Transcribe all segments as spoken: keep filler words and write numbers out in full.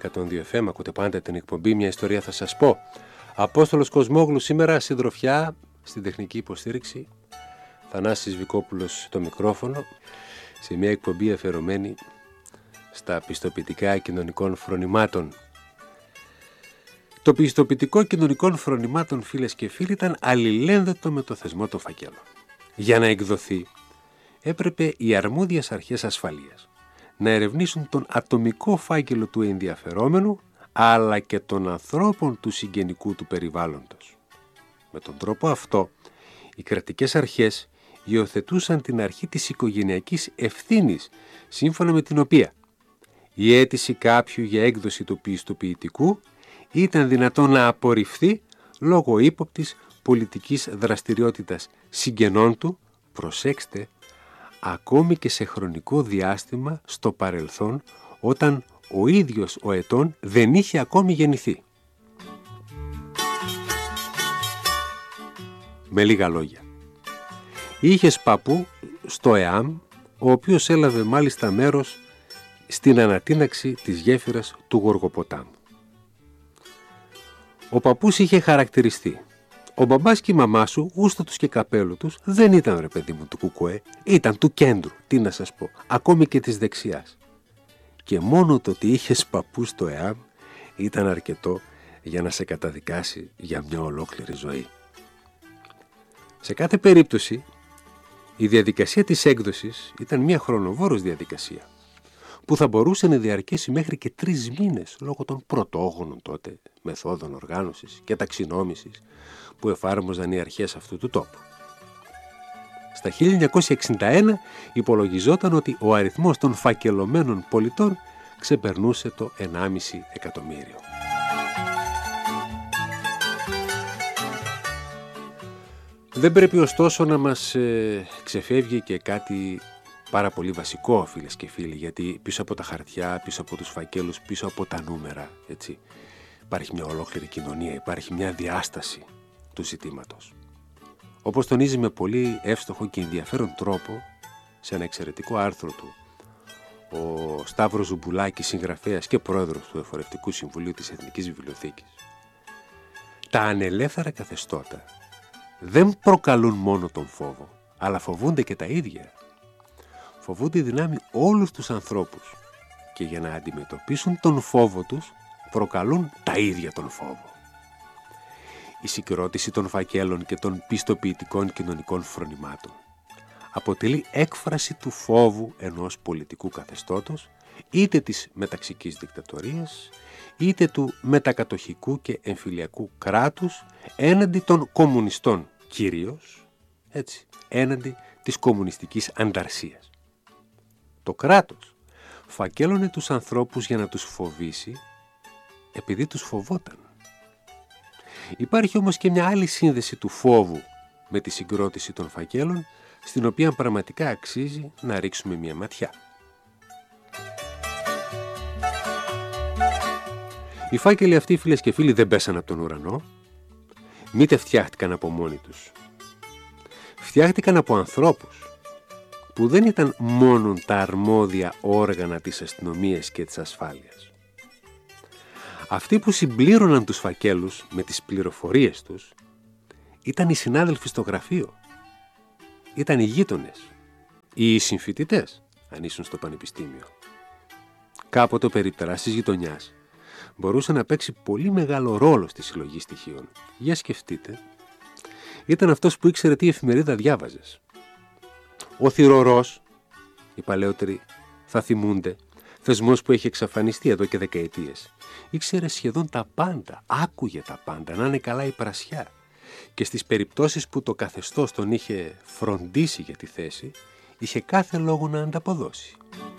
εκατόν δύο εφ εμ, ακούτε πάντα την εκπομπή «Μια ιστορία θα σας πω». Απόστολος Κοσμόγλου σήμερα, συντροφιά στην τεχνική υποστήριξη. Θανάσης Βικόπουλος στο μικρόφωνο, σε μια εκπομπή αφιερωμένη στα πιστοποιητικά κοινωνικών φρονημάτων. Το πιστοποιητικό κοινωνικών φρονημάτων, φίλες και φίλοι, ήταν αλληλένδετο με το θεσμό των φακέλων. Για να εκδοθεί, έπρεπε οι αρμόδιες αρχές ασφαλείας να ερευνήσουν τον ατομικό φάκελο του ενδιαφερόμενου, αλλά και των ανθρώπων του συγγενικού του περιβάλλοντος. Με τον τρόπο αυτό, οι κρατικές αρχές υιοθετούσαν την αρχή της οικογενειακής ευθύνης, σύμφωνα με την οποία η αίτηση κάποιου για έκδοση του πιστοποιητικού ήταν δυνατόν να απορριφθεί λόγω ύποπτης πολιτικής δραστηριότητας συγγενών του, προσέξτε, ακόμη και σε χρονικό διάστημα στο παρελθόν, όταν ο ίδιος ο ετών δεν είχε ακόμη γεννηθεί. Με λίγα λόγια, είχες παππού στο ΕΑΜ, ο οποίος έλαβε μάλιστα μέρος στην ανατείναξη της γέφυρας του Γοργοποτάμου. Ο παππούς είχε χαρακτηριστεί. Ο μπαμπάς και η μαμά σου, γούστα τους και καπέλου τους, δεν ήταν, ρε παιδί μου, του κουκουέ, ήταν του κέντρου, τι να σας πω, ακόμη και της δεξιάς. Και μόνο το ότι είχες παππού στο ΕΑΜ ήταν αρκετό για να σε καταδικάσει για μια ολόκληρη ζωή. Σε κάθε περίπτωση, η διαδικασία της έκδοσης ήταν μια χρονοβόρος διαδικασία, που θα μπορούσε να διαρκέσει μέχρι και τρεις μήνες λόγω των πρωτόγονων τότε μεθόδων οργάνωσης και ταξινόμησης που εφάρμοζαν οι αρχές αυτού του τόπου. Στα χίλια εννιακόσια εξήντα ένα υπολογιζόταν ότι ο αριθμός των φακελωμένων πολιτών ξεπερνούσε το ενάμιση εκατομμύριο. Δεν πρέπει ωστόσο να μας ε, ξεφεύγει και κάτι πάρα πολύ βασικό, φίλες και φίλοι, γιατί πίσω από τα χαρτιά, πίσω από τους φακέλους, πίσω από τα νούμερα, έτσι, υπάρχει μια ολόκληρη κοινωνία, υπάρχει μια διάσταση του ζητήματος. Όπως τονίζει με πολύ εύστοχο και ενδιαφέρον τρόπο σε ένα εξαιρετικό άρθρο του ο Σταύρος Ζουμπουλάκης, συγγραφέας και πρόεδρος του Εφορευτικού Συμβουλίου της Εθνικής Βιβλιοθήκης, τα ανελεύθερα καθεστώτα δεν προκαλούν μόνο τον φόβο, αλλά φοβούνται και τα ίδια. Φοβούνται η δυνάμει όλους τους ανθρώπους και για να αντιμετωπίσουν τον φόβο τους προκαλούν τα ίδια τον φόβο. Η συγκρότηση των φακέλων και των πιστοποιητικών κοινωνικών φρονημάτων αποτελεί έκφραση του φόβου ενός πολιτικού καθεστώτος, είτε της μεταξικής δικτατορίας, είτε του μετακατοχικού και εμφυλιακού κράτους, έναντι των κομμουνιστών κυρίως, έτσι, έναντι της κομμουνιστικής ανταρσίας. Το κράτος φακέλωνε τους ανθρώπους για να τους φοβήσει, επειδή τους φοβόταν. Υπάρχει όμως και μια άλλη σύνδεση του φόβου με τη συγκρότηση των φακέλων, στην οποία πραγματικά αξίζει να ρίξουμε μια ματιά. Οι φάκελοι αυτοί, φίλες και φίλοι, δεν πέσαν από τον ουρανό, μήτε φτιάχτηκαν από μόνοι τους. Φτιάχτηκαν από ανθρώπους που δεν ήταν μόνο τα αρμόδια όργανα της αστυνομίας και της ασφάλειας. Αυτοί που συμπλήρωναν τους φακέλους με τις πληροφορίες τους ήταν οι συνάδελφοι στο γραφείο, ήταν οι γείτονες ή οι συμφοιτητές, αν ήσουν στο πανεπιστήμιο. Κάποτε ο περιπτεράς γειτονιάς μπορούσε να παίξει πολύ μεγάλο ρόλο στη συλλογή στοιχείων. Για σκεφτείτε, ήταν αυτός που ήξερε τι εφημερίδα διάβαζες. Ο θυρωρός, οι παλαιότεροι θα θυμούνται, θεσμός που έχει εξαφανιστεί εδώ και δεκαετίες, ήξερε σχεδόν τα πάντα, άκουγε τα πάντα, να είναι καλά η πρασιά. Και στις περιπτώσεις που το καθεστώς τον είχε φροντίσει για τη θέση, είχε κάθε λόγο να ανταποδώσει.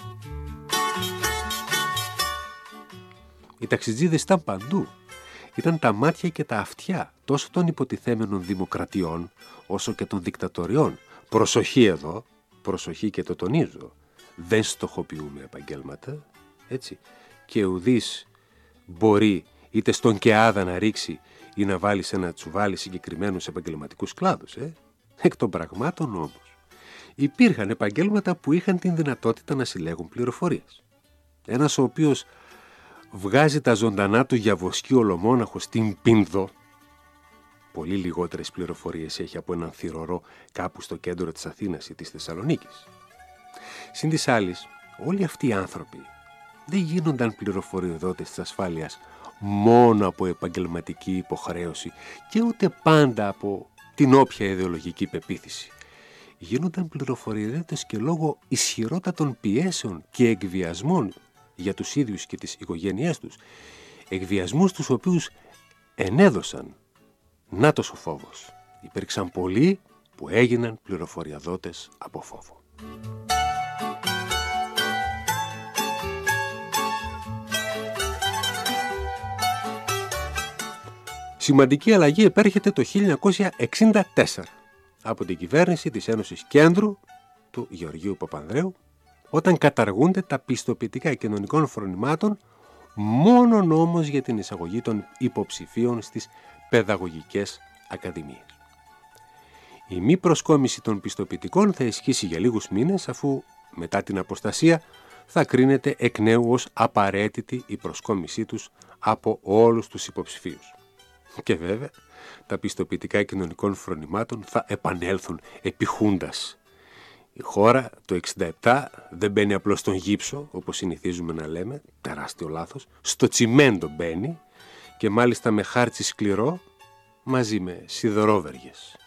Οι ταξιτζίδες ήταν παντού. Ήταν τα μάτια και τα αυτιά τόσο των υποτιθέμενων δημοκρατιών όσο και των δικτατοριών. Προσοχή εδώ, προσοχή και το τονίζω. Δεν στοχοποιούμε επαγγέλματα, έτσι. Και ουδής μπορεί είτε στον ΚΕΑΔΑ να ρίξει ή να βάλει σε ένα τσουβάλι συγκεκριμένους επαγγελματικούς κλάδους. Ε. Εκ των πραγμάτων όμως, υπήρχαν επαγγέλματα που είχαν την δυνατότητα να συλλέγουν πληροφορίες. Ένας ο οποίος βγάζει τα ζωντανά του για βοσκή ολομόναχο στην Πίνδο. Πολύ λιγότερες πληροφορίες έχει από έναν θυρωρό κάπου στο κέντρο της Αθήνας ή της Θεσσαλονίκης. Συν της άλλης, όλοι αυτοί οι άνθρωποι δεν γίνονταν πληροφοριοδότες της ασφάλειας μόνο από επαγγελματική υποχρέωση και ούτε πάντα από την όποια ιδεολογική πεποίθηση. Γίνονταν πληροφοριοδότες και λόγω ισχυρότατων πιέσεων και εκβιασμών για τους ίδιους και τις οικογένειές τους, εκβιασμούς τους οποίους ενέδωσαν. Νάτος ο φόβος. Υπήρξαν πολλοί που έγιναν πληροφοριοδότες από φόβο. Σημαντική αλλαγή επέρχεται το χίλια εννιακόσια εξήντα τέσσερα από την κυβέρνηση της Ένωσης Κέντρου του Γεωργίου Παπανδρέου, όταν καταργούνται τα πιστοποιητικά κοινωνικών φρονημάτων, μόνον όμως για την εισαγωγή των υποψηφίων στις παιδαγωγικές ακαδημίες. Η μη προσκόμιση των πιστοποιητικών θα ισχύσει για λίγους μήνες, αφού μετά την αποστασία θα κρίνεται εκ νέου ως απαραίτητη η προσκόμισή τους από όλους τους υποψηφίους. Και βέβαια, τα πιστοποιητικά κοινωνικών φρονημάτων θα επανέλθουν επιχούντας. Η χώρα το εξήντα επτά δεν μπαίνει απλώς στον γύψο, όπως συνηθίζουμε να λέμε, τεράστιο λάθος, στο τσιμέντο μπαίνει, και μάλιστα με χάρτσι σκληρό, μαζί με σιδερόβεργες.